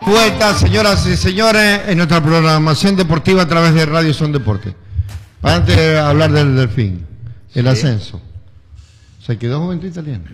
Vuelta, señoras y señores, en nuestra programación deportiva a través de Radio Son Deporte. Antes de hablar del Delfín, el ascenso. Se quedó Juventud Italiana.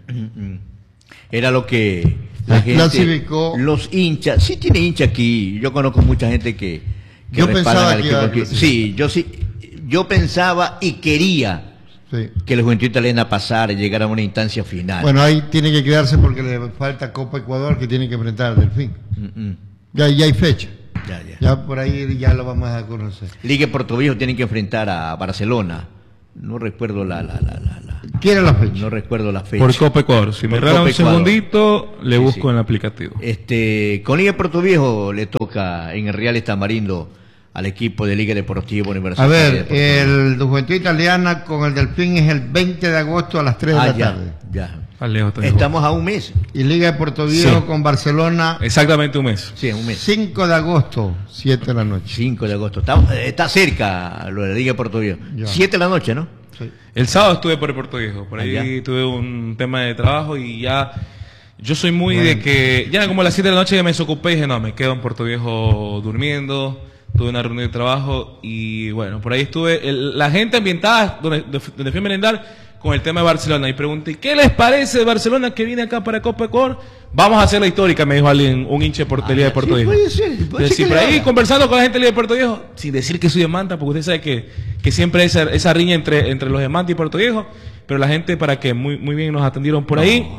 Era lo que la gente, clasificó. Los hinchas, sí tiene hincha aquí. Yo conozco mucha gente que yo pensaba al equipo aquí. Sí, yo pensaba y quería que la Juventud Italiana pasara y llegara a una instancia final. Bueno, ahí tiene que quedarse porque le falta Copa Ecuador que tiene que enfrentar al Delfín. Ya hay fecha. Ya por ahí ya lo vamos a conocer. Liga de Portoviejo tienen que enfrentar a Barcelona. No recuerdo ¿Quién era la fecha? No recuerdo la fecha. Por Copa Ecuador. Si me regalan un segundito, le busco en el aplicativo. Con Liga de Portoviejo le toca en el Real Tamarindo al equipo de Liga Deportiva Universitaria. A ver, el Juventud Italiana con el Delfín es el 20 de agosto a las 3 de la tarde. Ya. Estamos a un mes. Y Liga de Portoviejo con Barcelona. Exactamente un mes. Sí, un mes. 5 de agosto, 7 de la noche. 5 de agosto. Está cerca lo de la Liga de Portoviejo. 7 de la noche, ¿no? Sí. El sábado estuve por el Portoviejo. Por ahí tuve un tema de trabajo y ya... Yo soy muy de que... Ya como a las 7 de la noche ya me desocupé y dije, no, me quedo en Portoviejo durmiendo. Tuve una reunión de trabajo y bueno, por ahí estuve... la gente ambientada donde fui a merendar con el tema de Barcelona y pregunté, ¿qué les parece de Barcelona que viene acá para Copa Ecuador? Vamos a hacer la histórica, me dijo alguien, un hincha de Liga de Portoviejo. Puede ser por ahí conversando con la gente de Liga de Portoviejo, sin decir que soy de Manta, porque usted sabe que siempre hay esa riña entre los de Manta y Portoviejo, pero la gente para que muy bien nos atendieron por ahí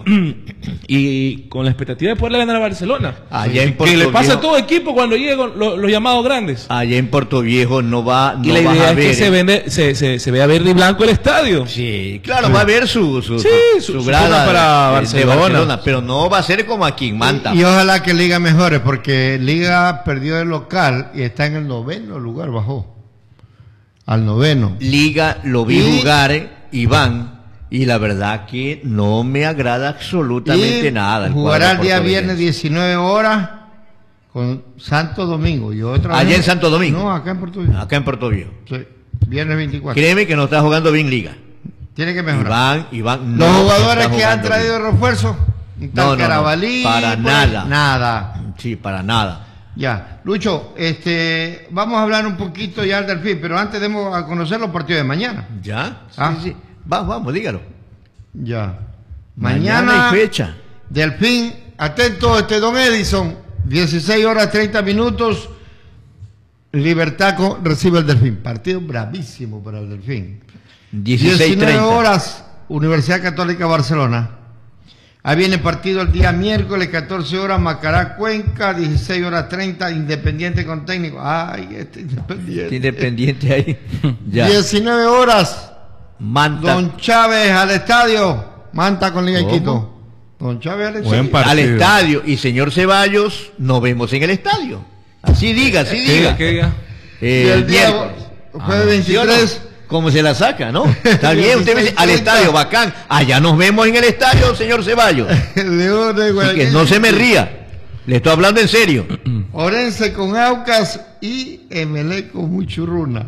y con la expectativa de poderle ganar a Barcelona. Allá en que le pasa a todo equipo cuando llegan los llamados grandes. Allá en Portoviejo no y la idea es que se vea verde y blanco el estadio. Sí, claro, va a haber su grada para Barcelona, pero no va a ser como aquí en Manta. Y ojalá que Liga mejore, porque Liga perdió el local y está en el 9º lugar, bajó al 9º. Liga lo vi jugar, Iván, y la verdad que no me agrada absolutamente nada. Jugará el día viernes 19 horas con Santo Domingo. Y otra allá en Santo Domingo. No, acá en Portoviejo. Acá en Portoviejo. Sí, viernes 24. Créeme que no está jugando bien Liga. Tiene que mejorar. Iván, los jugadores que han traído refuerzo, no, Carabalí, para nada. Nada. Sí, para nada. Ya, Lucho, vamos a hablar un poquito ya del Delfín, pero antes demos a conocer los partidos de mañana. ¿Ya? Sí. Vamos, dígalo. Ya. Mañana hay fecha. Delfín, atento, don Edison, 16 horas 30 minutos, Libertad recibe el Delfín. Partido bravísimo para el Delfín. 19 horas, Universidad Católica Barcelona. Ahí viene el partido el día miércoles, 14 horas, Macará Cuenca, 16 horas 30, Independiente con Técnico. Ay, Independiente. Independiente ahí. Ya. 19 horas, Manta. Don Chávez al estadio. Manta con Liga de Quito. Don Chávez al estadio. Al estadio. Y señor Ceballos, nos vemos en el estadio. Así diga. ¿Qué día? El día jueves 23. ¿Cómo se la saca, no? Está bien, usted me dice, al estadio, bacán. Allá nos vemos en el estadio, señor Ceballos. Así que no se me ría. Le estoy hablando en serio. Orense con Aucas y Emelec con Muchurruna.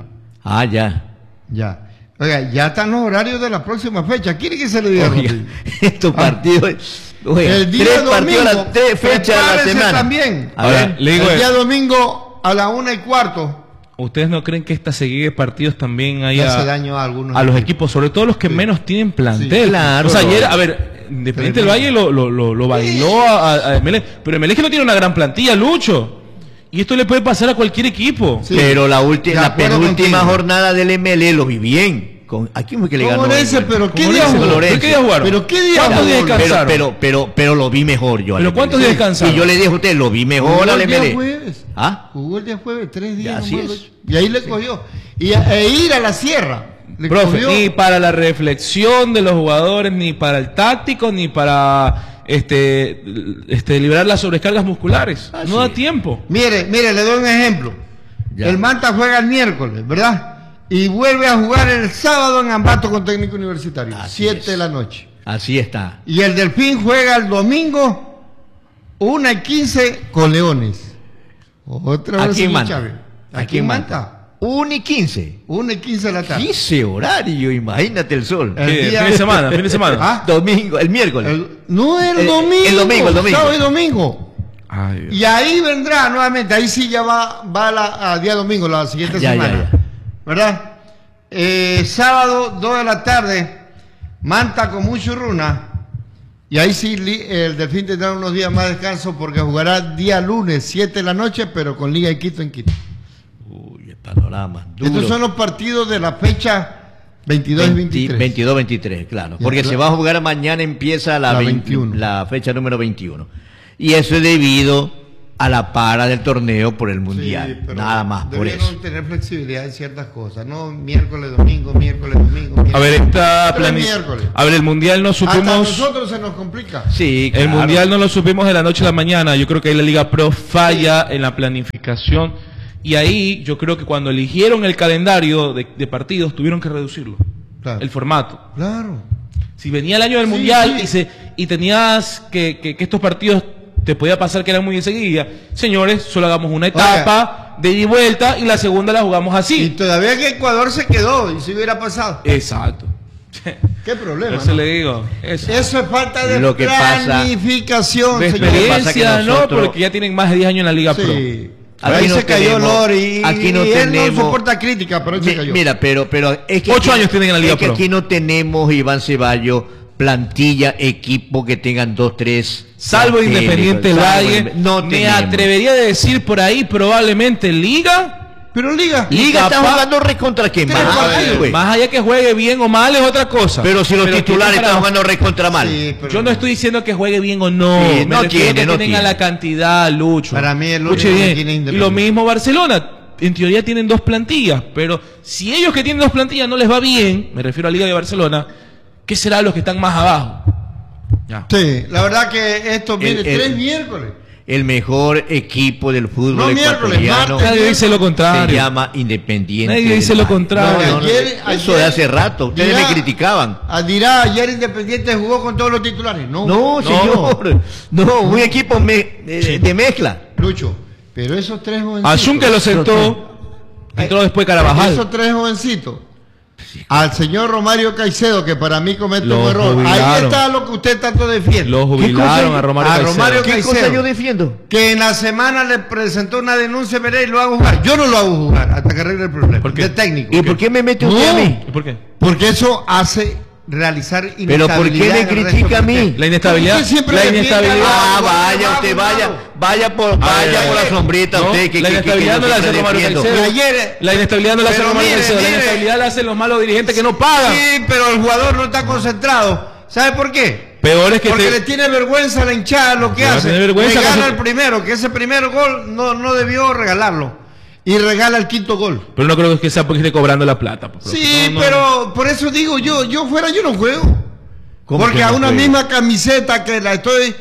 Ya. Oiga, ya están los horarios de la próxima fecha. ¿Quiere que se le diga? Estos partidos... Oiga, el día domingo, 3 fechas a la semana. También. Ahora, el día domingo a la 1:15. ¿Ustedes no creen que esta seguida de partidos también haya hace daño a algunos los equipos, sobre todo los que menos tienen plantel? Sí, claro. O sea, ayer, a ver, Independiente del Valle lo bailó a Emelec, pero Emelec no tiene una gran plantilla, Lucho. Y esto le puede pasar a cualquier equipo. Sí. Pero la penúltima jornada del MLE lo vi bien. ¿A quién fue que le ganó? ¿Pero qué día jugaron? ¿Pero qué día? ¿Cuántos días descansaron? Pero lo vi mejor yo. ¿Pero cuántos días descansaron? Y yo le dije a usted, lo vi mejor al MLE. Jugó el día jueves, 3 días. Así es. Y ahí le cogió. Y ir a la sierra. Profe, ni para la reflexión de los jugadores, ni para el táctico, ni para liberar las sobrecargas musculares. No da tiempo. Mire, le doy un ejemplo. El Manta juega el miércoles, ¿verdad? Y vuelve a jugar el sábado en Ambato con Técnico Universitario. 7 de la noche. Así está. Y el Delfín juega el domingo 1:15 con Leones. Otra vez en Manta. Aquí en Manta. 1:15. 1:15 de la tarde. Ese horario, imagínate el sol. Fin de semana. Domingo, el miércoles. No, el domingo. El domingo. Sábado y domingo. Ay, y ahí vendrá nuevamente, ahí sí ya va a día domingo, la siguiente semana. ¿Verdad? Sábado, 2 de la tarde, Manta con Muchurruna. Y ahí sí el Delfín tendrá unos días más de descanso porque jugará día lunes, 7 de la noche, pero con Liga de Quito en Quito. Uy, el panorama. Duro. Estos son los partidos de la fecha 22 y 23. 22-23, claro. Porque se va a jugar mañana, empieza la 21. La fecha número 21. Y eso es debido a la para del torneo por el Mundial. Sí, nada más por eso. Debieron tener flexibilidad en ciertas cosas, no miércoles, domingo, miércoles, domingo. A ver, a ver, el Mundial no supimos. Hasta a nosotros se nos complica. Sí, claro. El Mundial no lo supimos de la noche a la mañana. Yo creo que ahí la Liga Pro falla en la planificación. Y ahí yo creo que cuando eligieron el calendario de partidos tuvieron que reducirlo. Claro. El formato. Claro. Si venía el año del Mundial y tenías que estos partidos te podía pasar que eran muy enseguida. Señores, solo hagamos una etapa de ida y vuelta y la segunda la jugamos así. Y todavía que Ecuador se quedó y se hubiera pasado. Exacto. ¿Qué problema? Eso le digo. Eso es falta de planificación. De experiencia, ¿no? Porque ya tienen más de 10 años en la Liga Pro. Ahí se cayó Lori. Aquí no él tenemos, no soporta crítica, pero él se cayó. Mira, pero es que 8 años tienen en la Liga Pro. Es que aquí no tenemos, Iván Ceballos, plantilla, equipo que tengan 2, 3. Salvo Independiente del Valle. No me atrevería a decir por ahí probablemente Liga. Pero Liga está jugando recontra quién más allá que juegue bien o mal es otra cosa. Pero si los titulares están jugando recontra mal. Sí, yo no estoy diciendo que juegue bien o no. Sí, no tienen a la cantidad, Lucho. Para mí es lo único que tiene Independiente. Y lo mismo Barcelona. En teoría tienen 2 plantillas, pero si ellos que tienen 2 plantillas no les va bien, me refiero a Liga de Barcelona, ¿qué será los que están más abajo? Ya. Sí, la verdad que esto viene 3 miércoles. El mejor equipo del fútbol ecuatoriano. Nadie dice lo contrario. Se llama Independiente. Nadie dice lo contrario. Eso de hace rato. Ustedes me criticaban. Ayer Independiente jugó con todos los titulares. No, señor. No, un equipo de mezcla. Lucho, pero esos 3 jovencitos. Asun que lo sentó. Entró después Carabajal. Esos 3 jovencitos. Al señor Romario Caicedo, que para mí comete un error. Ahí está lo que usted tanto defiende. Lo jubilaron a Romario Caicedo. ¿Qué cosa yo defiendo? Que en la semana le presentó una denuncia a Pereira y lo hago jugar. Yo no lo hago jugar hasta que arregle el problema. ¿Por qué? De técnico. ¿Y por qué me mete usted a mí? ¿Por qué? Porque eso hace realizar inestabilidad. ¿Pero por qué me critica a mí? La inestabilidad. La inestabilidad. Vaya por la sombrita usted. La inestabilidad no la hace Romario Caicedo. La inestabilidad no la hace Romario Caicedo. La inestabilidad la hacen los malos dirigentes que no pagan. Sí, pero el jugador no está concentrado. ¿Sabe por qué? Peor es que porque le tiene vergüenza a la hinchada lo que hace. Regala el primero, que ese primer gol no debió regalarlo. Y regala el 5.º gol. Pero no creo que sea porque esté cobrando la plata. Sí, pero por eso digo yo no juego. Porque a una misma camiseta que la estoy,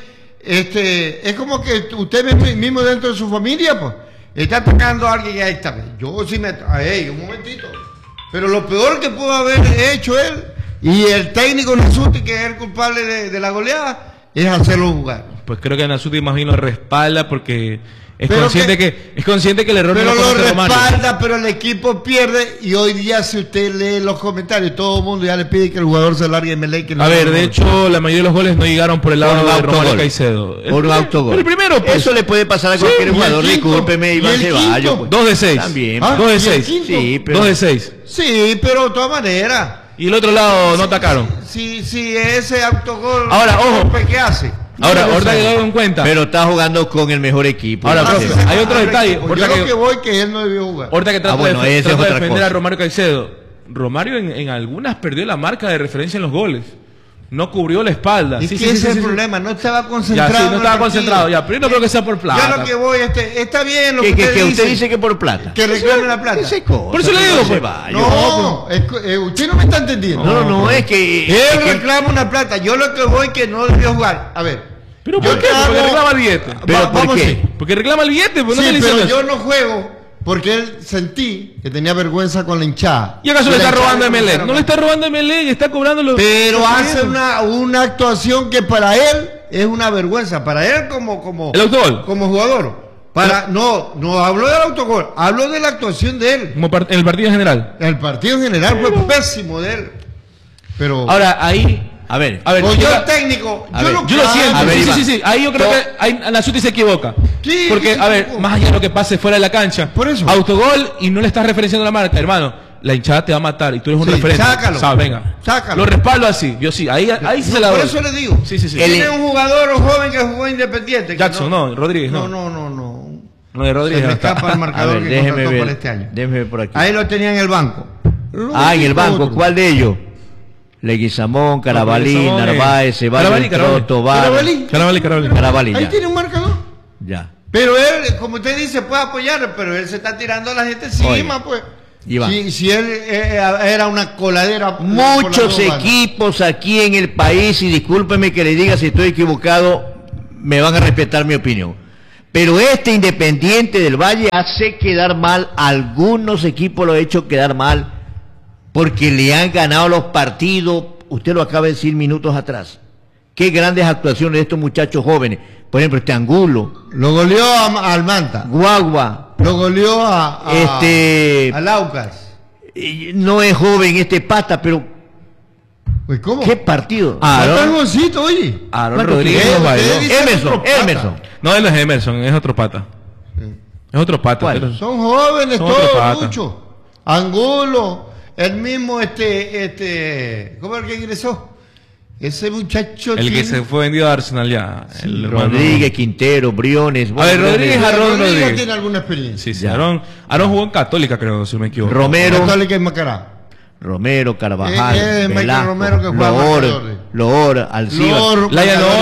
es como que usted mismo dentro de su familia, pues, está atacando a alguien y ahí está. Yo sí un momentito. Pero lo peor que pudo haber hecho él, y el técnico Nasuti, que es el culpable de la goleada, es hacerlo jugar. Pues creo que Nasuti más bien lo respalda porque es consciente que el error pero no lo respalda, pero el equipo pierde. Y hoy día, si usted lee los comentarios, todo el mundo ya le pide que el jugador se largue en Melec. A ver, de hecho, la mayoría de los goles no llegaron por el lado de Romario Caicedo. Por un autogol. El primero, pues. Eso le puede pasar a cualquier jugador. Discúlpeme, Iván Ceballos. Pues. 2 de 6. También. 2 de 6. Sí, pero 2 de 6. Sí, pero de todas maneras. Y el otro lado no atacaron. Sí, ese autogol. Ahora, ojo. ¿Qué hace? Ahora que lo en cuenta. Pero está jugando con el mejor equipo. Ahora, profe, hay otro detalle. Que él no debió jugar. Ahorita que trato de defender a Romario Caicedo. Romario en algunas perdió la marca de referencia en los goles. No cubrió la espalda. Y ese es el problema, no estaba concentrado. No estaba concentrado, pero yo no creo que sea por plata. Yo lo que voy, está bien lo que usted dice que por plata. Que reclame la plata. Por eso le digo, pues. No, usted no me está entendiendo. No, es que él reclama una plata. Yo lo que voy que no debió jugar. A ver. ¿Pero por qué? Porque reclama el billete. ¿Pero por qué? Porque reclama el billete. Sí, pero yo no juego. Porque él sentí que tenía vergüenza con la hinchada. ¿Y acaso le está robando a Emelec? No le está robando a Emelec, está cobrando los... Pero hace una actuación que para él es una vergüenza. Para él como ¿el autogol? Como jugador. No hablo del autogol, hablo de la actuación de él. Como el partido en general. El partido en general fue pésimo de él. Pero ahora, ahí A ver, o yo el técnico, yo lo siento. A ver, sí. Ahí yo creo que Anzufati se equivoca. Sí, porque, a ver, más allá de lo que pase fuera de la cancha, por eso. Autogol y no le estás referenciando la marca, hermano. La hinchada te va a matar y tú eres un referente. Sácalo. O sea, venga. Sácalo. Lo respaldo así. Yo sí, ahí sí se la doy. Por eso le digo. Sí. Tiene un jugador joven que jugó Independiente. Jackson, no, Rodríguez, no. No, de Rodríguez. Se me escapa el marcador que contrató para este año. Déjeme ver por aquí. Ahí lo tenía en el banco. En el banco. ¿Cuál de ellos? Leguizamón, Carabalí, Narváez, Ceballos, Tobar. Carabalí. Ahí tiene un marcador. Ya. Pero él, como usted dice, puede apoyar, pero él se está tirando a la gente encima, pues. Si él era una coladera. Muchos equipos aquí en el país, y discúlpeme que le diga si estoy equivocado, me van a respetar mi opinión. Pero este Independiente del Valle hace quedar mal, algunos equipos lo han hecho quedar mal, porque le han ganado los partidos, usted lo acaba de decir minutos atrás. Qué grandes actuaciones de estos muchachos jóvenes. Por ejemplo, este Angulo. Lo goleó al Manta. Guagua. Lo goleó al Aucas. No es joven este Pata, pero... Pues ¿cómo? ¿Qué partido? Oye. Aaron Rodríguez. Emerson. No, él no es Emerson, es otro Pata. Es otro Pata. ¿Cuál? Son jóvenes todos, muchos. Angulo, el mismo ¿cómo es el que ingresó? Ese muchacho. El que se fue vendido a Arsenal ya. Sí, Rodríguez, Quintero, Briones. A ver, Rodríguez tiene alguna experiencia. Sí. Aaron jugó en Católica, creo, si no me equivoco. Romero. Católica y Macará. Romero, Carvajal, Michael Romero, que juega Loor, Alcibar.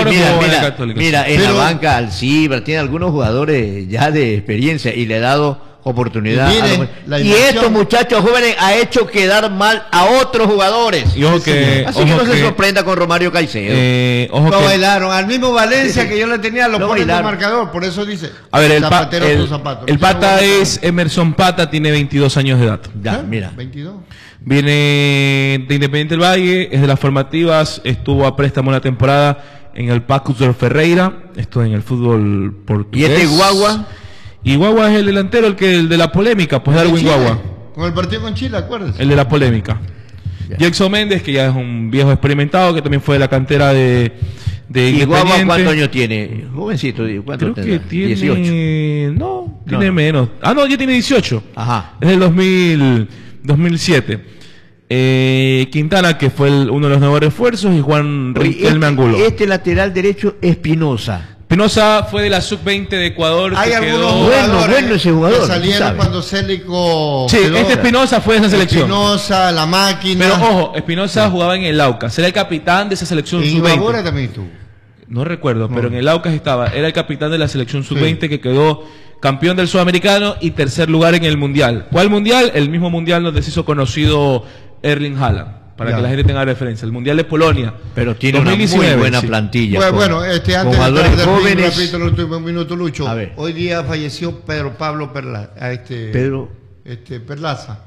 Mira, en la banca Alcibar tiene algunos jugadores ya de experiencia y le ha dado oportunidad. Y estos muchachos jóvenes ha hecho quedar mal a otros jugadores. Así que no se sorprenda con Romario Caicedo. Lo bailaron. Al mismo Valencia que yo le tenía, lo pone en el marcador. Por eso dice. A ver, el Pata es Emerson Pata, tiene 22 años de edad. Ya, mira. 22. Viene de Independiente del Valle, es de las formativas, estuvo a préstamo una temporada en el Pacus de Ferreira, esto en el fútbol portugués. ¿Y este Guagua? Y Guagua es el delantero, el de la polémica, pues Darwin Guagua. Con el partido con Chile, acuérdense. El de la polémica. Jackson Méndez, que ya es un viejo experimentado, que también fue de la cantera de ¿Y Guagua cuántos años tiene? Jovencito, ¿cuántos tiene? Creo que tiene... 18. No, tiene menos. No, ya tiene 18. Ajá. Es del 2007. Quintana, que fue uno de los nuevos refuerzos, y Juan Riquelme Angulo. Este lateral derecho Espinosa. Espinosa fue de la sub-20 de Ecuador. Hay algunos bueno ese jugador. Que salieron cuando Célico. Sí, Espinosa fue de esa selección. Espinosa, la máquina. Pero ojo, Espinosa jugaba en el Aucas. Era el capitán de esa selección sub-20. Ibarra también estuvo. No recuerdo, pero en el Aucas estaba. Era el capitán de la selección sub-20 que quedó campeón del Sudamericano y tercer lugar en el Mundial. ¿Cuál Mundial? El mismo Mundial donde se hizo conocido Erling Haaland. Para que la gente tenga referencia. El Mundial de Polonia. Pero tiene 2019, una muy buena plantilla. Bueno, antes de jugadores jóvenes. Repito el último minuto, Lucho. Hoy día falleció Pedro Pablo Perlaza. Perlaza.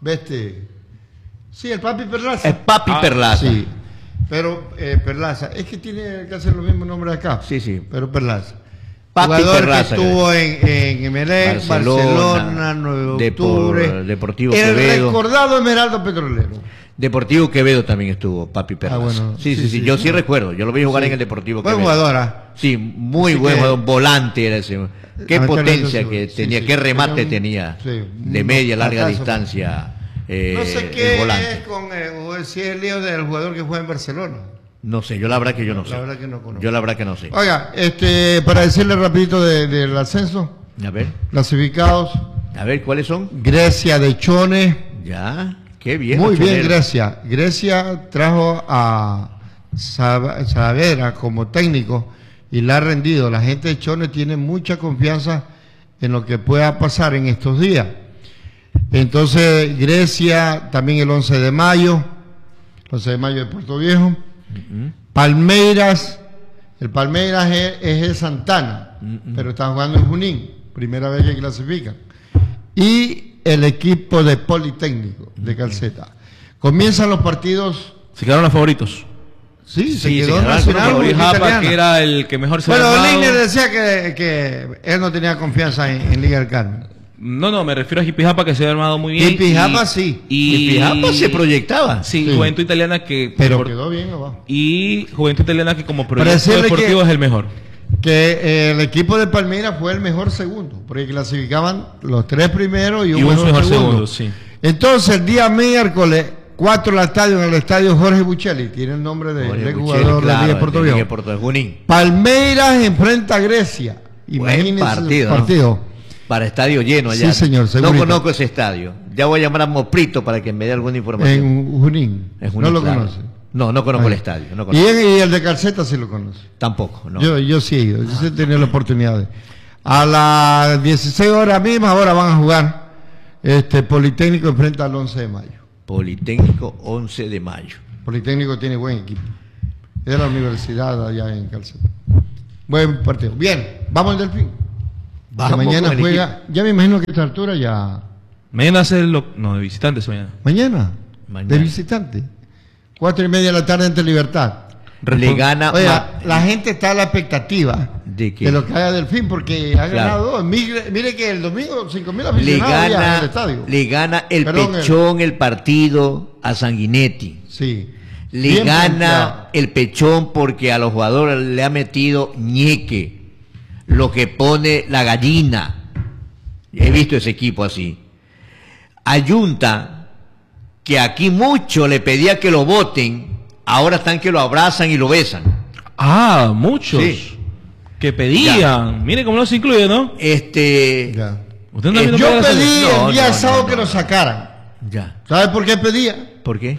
Sí, el papi Perlaza. El papi Perlaza. Sí. Pero Perlaza. Es que tiene que hacer los mismos nombres acá. Sí. Pero Perlaza. Papi jugador Perlaza, que estuvo en Emelec, Barcelona, 9 de octubre. Deportivo Quevedo. El recordado Esmeralda Petrolero. Deportivo Quevedo también estuvo, Papi Perlaza. Bueno, sí, yo sí recuerdo. Yo lo vi jugar en el Deportivo Quevedo. Buen jugador. Sí, muy buen jugador. Volante era ese. Qué potencia que tenía, qué remate tenía de media, larga distancia. No sé qué es si es el lío del jugador que juega en Barcelona. No sé, yo la verdad que yo no sé. La verdad que no conozco. Yo la verdad que no sé. Oiga, para decirle rapidito del ascenso. A ver. Clasificados. A ver, ¿cuáles son? Grecia de Chone. Ya, qué bien. Muy bien, Grecia. Grecia trajo a Saavedra como técnico y la ha rendido. La gente de Chone tiene mucha confianza en lo que pueda pasar en estos días. Entonces, Grecia, también el 11 de mayo. El 11 de mayo de Puerto Viejo. Palmeiras, el Palmeiras es el Santana, pero está jugando en Junín, primera vez que clasifican. Y el equipo de Politécnico de Calceta. Comienzan los partidos. Se quedaron los favoritos. Sí, se quedó Nacional. Que era el que mejor se Bueno, Ligner decía que él no tenía confianza en Liga del Carmen. No, me refiero a Jipijapa, que se ha armado muy bien. Jipijapa sí. Y Jipijapa se proyectaba. Sí, Juventud Italiana que... Pero quedó bien abajo. Y Juventud Italiana que como proyecto decirle deportivo es el mejor. Que el equipo de Palmeiras fue el mejor segundo, porque clasificaban los 3 primeros y un mejor segundo. Sí. Entonces, el día miércoles, 4 al estadio, en el estadio Jorge Buchelli, tiene el nombre del jugador de Liga Puerto Viejo. Palmeiras enfrenta a Grecia. Imagínense el partido. Para estadio lleno allá. Sí, señor. No conozco ese estadio. Ya voy a llamar a Moprito para que me dé alguna información. En Junín. No lo conoce. No conozco el estadio. No conozco. Y el de Calceta sí lo conoce. Tampoco, no. Yo sí he ido. Yo sí he tenido la oportunidad. A las 16 horas mismas, ahora van a jugar. Politécnico enfrenta al 11 de mayo. Politécnico 11 de mayo. Politécnico tiene buen equipo. Es de la universidad allá en Calceta. Buen partido. Bien, vamos al Delfín. Mañana juega. Ya me imagino que a esta altura ya. Mañana hace de visitantes mañana. ¿Mañana? De visitante. 4:30 de la tarde ante Libertad. Le gana. Oiga, la gente está a la expectativa de lo que haga Delfín, porque ha ganado 2. Mire que el domingo 5.000 aficionados ya en el estadio. Le gana el Pechón el partido a Sanguinetti. Sí. Le gana el Pechón porque a los jugadores le ha metido ñeque, lo que pone la gallina. He visto ese equipo así. Ayunta, que aquí mucho le pedía que lo voten, ahora están que lo abrazan y lo besan. Ah, muchos. Sí. Que pedían. Ya. Mire cómo no se incluye, ¿no? Ya. Yo pedí el día sábado que lo sacaran. Ya. ¿Sabes por qué pedía? ¿Por qué?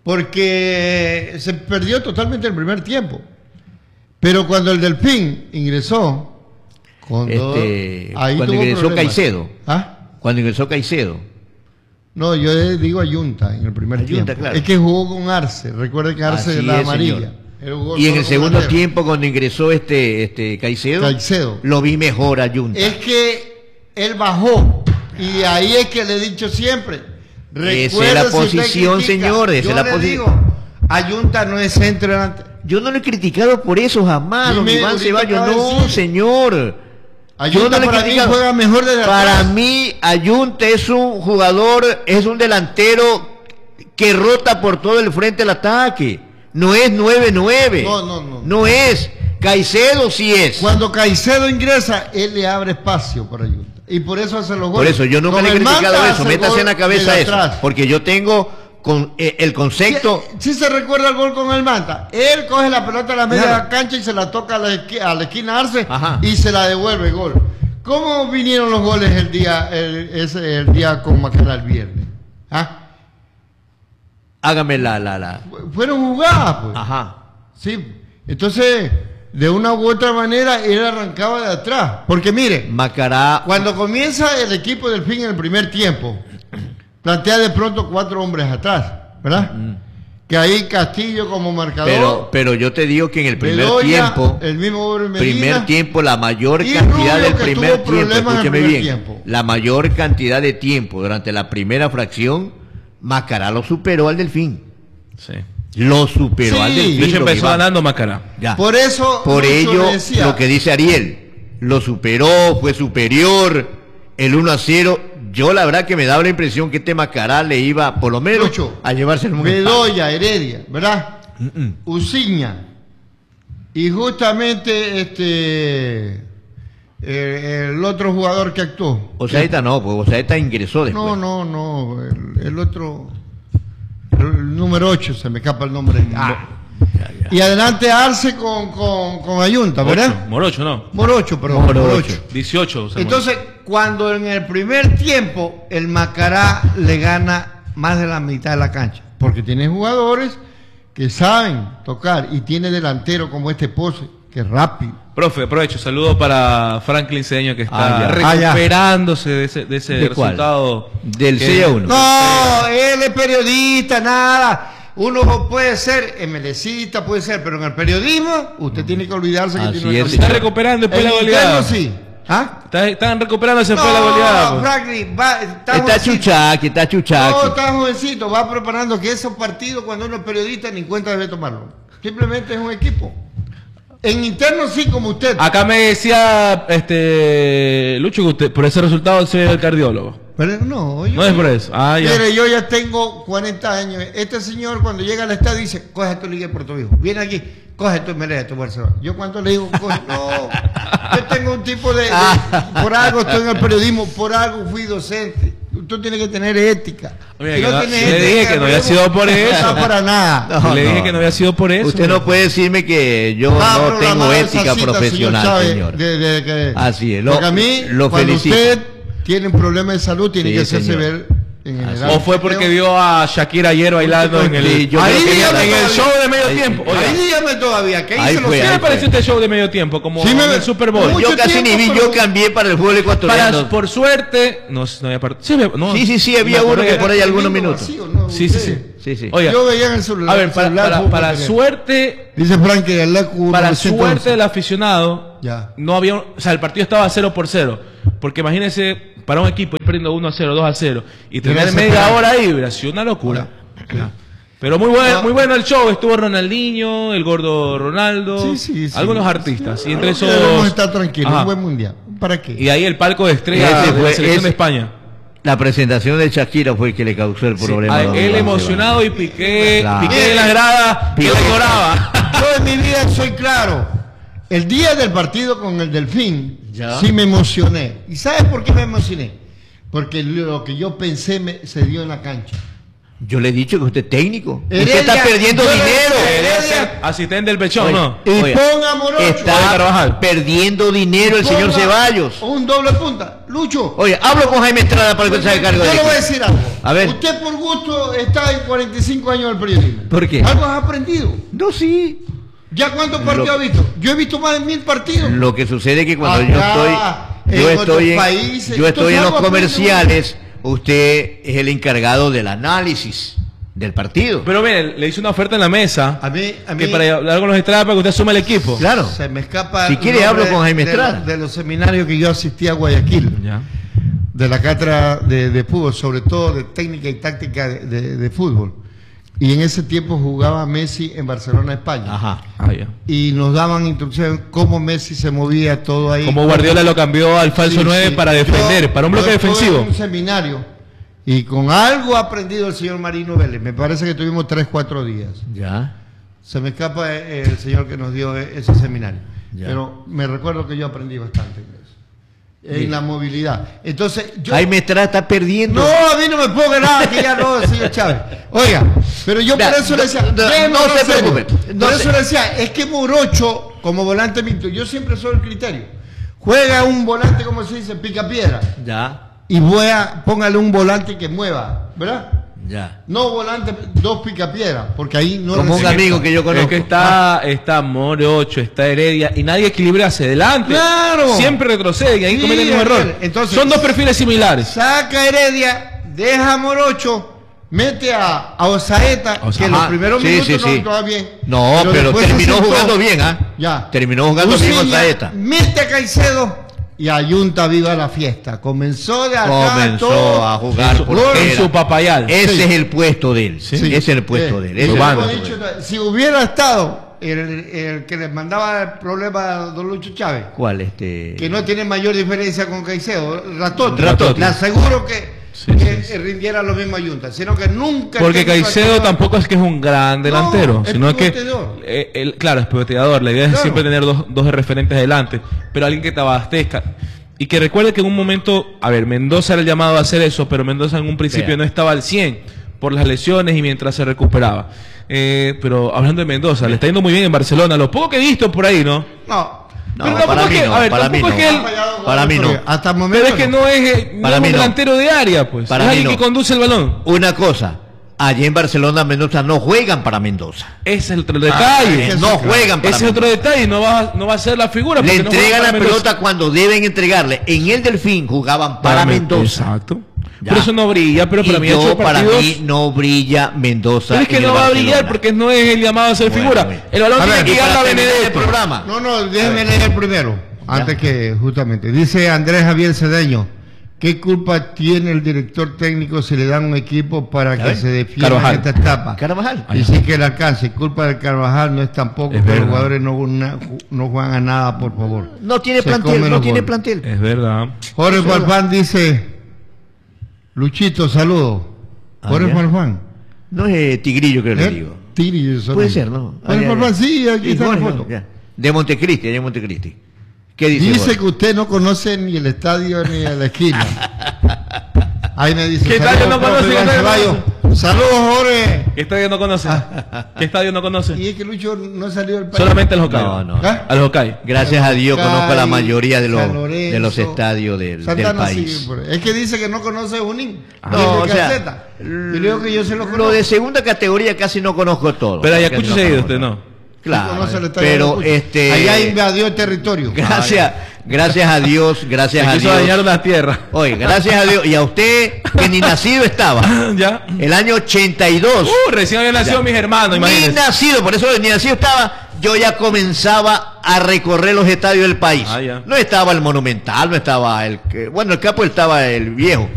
Porque se perdió totalmente el primer tiempo. Pero cuando el Delfín ingresó, cuando ingresó Caicedo. ¿Ah? Cuando ingresó Caicedo. No, yo digo Ayunta en el primer tiempo. Claro. Es que jugó con Arce. Recuerde que Arce es la amarilla. Y en el segundo tiempo, cuando ingresó Caicedo, lo vi mejor Ayunta. Es que él bajó. Y ahí es que le he dicho siempre. Esa es la posición, señores. Yo le digo, Ayunta no es centro delante. Yo no lo he criticado por eso jamás, don Iván Ceballos. No, señor. Ayunta para mí juega mejor desde atrás. Para mí, Ayunta es un jugador, es un delantero que rota por todo el frente del ataque. No es 9-9. No es. Caicedo sí es. Cuando Caicedo ingresa, él le abre espacio para Ayunta. Y por eso hace los goles. Por eso yo nunca le he criticado eso. Métase en la cabeza eso. Porque yo tengo el concepto. Si se recuerda el gol con el Manta. Él coge la pelota a la media cancha y se la toca a la esquina Arce y se la devuelve gol. ¿Cómo vinieron los goles el día con Macará el viernes? ¿Ah? Hágame la. Fueron jugadas, pues. Ajá. Sí. Entonces, de una u otra manera, él arrancaba de atrás. Porque mire, Macará, cuando comienza el equipo del Delfín en el primer tiempo, plantea de pronto 4 hombres atrás, ¿verdad? Que ahí Castillo como marcador. Pero yo te digo que en el primer tiempo, el mismo Medina, la mayor cantidad del primer tiempo, escúcheme bien, la mayor cantidad de tiempo durante la primera fracción, Macará lo superó al Delfín. Sí. Lo superó al Delfín. De hecho empezó ganando Macará. Ya. Por ello, lo que dice Ariel, lo superó, fue superior, el 1-0. Yo la verdad que me daba la impresión que este Macará le iba, por lo menos, a llevarse el mundo. Bedoya, Heredia, ¿verdad? Uciña. Y justamente el otro jugador que actuó. Osaeta no, pues Osaeta ingresó después. No, el otro, el número 8, se me escapa el nombre. Ya. Y adelante Arce con Ayunta, ¿verdad? Morocho. 18. Entonces, cuando en el primer tiempo el Macará le gana más de la mitad de la cancha, porque tiene jugadores que saben tocar y tiene delantero como este Pose, que es rápido. Profe, aprovecho, saludo para Franklin Cedeño, que está recuperándose de ese resultado. Del 6-1. No, él es periodista, nada. Uno puede ser MLCista, puede ser, pero en el periodismo usted tiene que olvidarse que tiene una... Se está recuperando después de la goleada. Sí. ¿Ah? Están recuperándose después de la goleada. No, Franklin, está Chuchaki. No, está jovencito, va preparando que esos partidos, cuando uno es periodista, ni cuenta debe tomarlo. Simplemente es un equipo. En interno sí, como usted. Acá me decía Lucho que usted por ese resultado soy el cardiólogo. Pero no es por eso. Ah, ya. Mire, yo ya tengo 40 años. Este señor cuando llega al estadio dice, coge tu Liga de Puerto Viejo. Viene aquí, coge tu Melea, tu Barcelona. Yo cuando le digo, coge, no. Yo tengo un tipo de por algo estoy en el periodismo, por algo fui docente. Tú tienes que tener ética. Oye, no le dije que no había sido por eso. No, para nada. Le dije que no había sido por eso. Usted no puede decirme que yo no tengo ética profesional, señor. Así es. Porque a mí, lo cuando felicito. usted tiene un problema de salud, tiene que hacerse ver en general. O fue porque vio a Shakira ayer bailando en el show de medio tiempo. Ahí dígame todavía, ¿qué hizo lo ¿Qué le pareció este show de medio tiempo? Como en el Super Bowl. Yo casi ni vi, yo cambié para el fútbol ecuatoriano. Por suerte, no había partido. Sí, había uno que por ahí algunos minutos. Sí. Oiga, yo veía en el celular. A ver, para suerte. Dice Frank que para suerte del aficionado, no había. O sea, el partido estaba 0-0. Porque imagínense, para un equipo ir perdiendo 1-0, 2-0 y tener media hora ahí, hubiera sido una locura. Pero muy bueno el show. Estuvo Ronaldinho, el gordo Ronaldo, algunos artistas. Y entre esos. Debemos estar tranquilos, un buen mundial. ¿Para qué? Y ahí el palco de estrella de la selección de España. La presentación de Shakira fue el que le causó el problema. Él emocionado y Piqué de la grada, que lo ignoraba. Yo en mi vida soy claro. El día del partido con el Delfín, sí me emocioné. ¿Y sabes por qué me emocioné? Porque lo que yo pensé se dio en la cancha. Yo le he dicho que usted es técnico. Usted está perdiendo dinero. Debería ser asistente del pechón, ¿no? Y ponga Morocho. Está perdiendo dinero el señor Ceballos. Un doble punta. Lucho. Oye, hablo con Jaime Estrada para que se haga cargo de Yo le voy a decir algo. A ver. Usted por gusto está en 45 años del periodismo. ¿Por qué? ¿Algo has aprendido? No, sí. ¿Ya cuántos partidos ha visto? Yo he visto más de 1000 partidos. Lo que sucede es que cuando yo estoy en los comerciales, usted es el encargado del análisis del partido. Pero mire, le hice una oferta en la mesa. A mí que para hablar con los Estrada para que usted asuma el equipo. Claro. Se me escapa. Si quiere hablo con Jaime Estrada. De los seminarios que yo asistí a Guayaquil. De la cátedra de fútbol, sobre todo de técnica y táctica de fútbol. Y en ese tiempo jugaba Messi en Barcelona, España. Y nos daban instrucciones cómo Messi se movía todo ahí. Como Guardiola lo cambió al falso 9 para defender, para un bloque defensivo. En un seminario. Y con algo ha aprendido el señor Marino Vélez. Me parece que tuvimos 3-4 días. Se me escapa el señor que nos dio ese seminario. Pero me recuerdo que yo aprendí bastante en eso. En la movilidad. Entonces, Jaime Estrada está perdiendo. No, a mí no me ponga nada, que ya no, señor Chávez. Oiga, pero yo por eso le decía, no se preocupe. Por eso le decía, es que Morocho, como volante mixto, yo siempre soy el criterio. Juega un volante, como se dice, pica piedra. Y póngale un volante que mueva, ¿verdad? No volante, 2 picapiedras, porque ahí no. Como un amigo que yo conozco. Es que está Morocho, está Heredia, y nadie equilibra hacia adelante. ¡Claro! Siempre retrocede y ahí comete el mismo error. Entonces, son dos perfiles similares. Saca Heredia, deja a Morocho, mete a Osaeta, que en los primeros minutos no estaba bien. No, pero terminó jugando bien, Terminó jugando bien Osaeta. Mete a Caicedo. Y Ayunta viva la fiesta. Comenzó a jugar por su papayal. Ese es el puesto de él. Ese es el puesto de él. Si hubiera estado el que les mandaba el problema a don Lucho Chávez. ¿Cuál? Que no tiene mayor diferencia con Caicedo. Ratotti. Le aseguro que rindiera lo mismo Ayunta, sino que nunca. Porque Caicedo tampoco es que es un gran delantero, sino que claro, es pivoteador. La idea es siempre tener dos referentes adelante, pero alguien que te abastezca y que recuerde que en un momento, Mendoza era el llamado a hacer eso, pero Mendoza en un principio no estaba al 100 por las lesiones y mientras se recuperaba. Pero hablando de Mendoza, le está yendo muy bien en Barcelona, lo poco que he visto por ahí, ¿no? No, para mí no. Para mí no. Hasta el momento. Pero es que no es un delantero de área, pues. Para es alguien que conduce el balón. Una cosa. Allí en Barcelona, Mendoza no juegan para Mendoza. Ese es otro detalle. No juegan para Mendoza. Ese es otro detalle. No va a ser la figura. Le entregan la pelota cuando deben entregarle. En el Delfín jugaban para Mendoza. Exacto. Pero eso no brilla, pero para mí para mí no brilla Mendoza. Pero es que no va a brillar porque no es el llamado a ser figura. El balón tiene que llegar a Benedetto. No, déjeme leer primero, antes que justamente. Dice Andrés Javier Cedeño, ¿qué culpa tiene el director técnico si le dan un equipo para que se defienda Carvajal. en esta etapa? Carvajal. Y sí que el alcance, culpa del Carvajal no es tampoco Es que los verdad. jugadores no juegan a nada, por favor. No tiene Se plantel, comen no los tiene goles. plantel. Es verdad. Jorge Farfán dice, Luchito, saludos. Ah, Jorge ya. Farfán. No es Tigrillo que le digo. Tigrillo, eso Puede no. ser, ¿no? Jorge ya, Farfán, ya. sí, aquí Sí, está la Jorge, foto. ya. De Montecristi, de Montecristi. ¿Qué dice? Dice Jorge? que usted no conoce ni el estadio ni la esquina. Ahí me dice. ¿Qué saludos, estadio no profe conoce? Iván ¿Qué estadio no Ceballos. Saludos, Jorge. ¿Qué estadio no conoce? ¿Qué estadio no conoce? Y es que Lucho no salió del país. Solamente el Hokkaido. No, no. ¿Ah? Al Hokkaido. Gracias a Dios Hokkaido, conozco la mayoría de San los Lorenzo, estadios del Santana país. sigue por ahí. Es que dice que no conoce Junín. No, o sea, Y le digo que yo se lo conozco. Lo de segunda categoría casi no conozco todo. Pero Ayacucho Ayacucho se ha ido usted, ¿no? Claro, Conoce el estadio pero de Ayacucho. Allá invadió el territorio. gracias a Dios, gracias Se a quiso dañar Dios. una tierra. Oye, gracias a Dios. Y a usted, que ni nacido estaba. ¿Ya? El año 82. Recién habían nacido mis hermanos, Ni imagínense. nacido, por eso ni nacido estaba. Yo ya comenzaba a recorrer los estadios del país. Ah, ya. No estaba el Monumental, no estaba el... Bueno, el Capo estaba el viejo.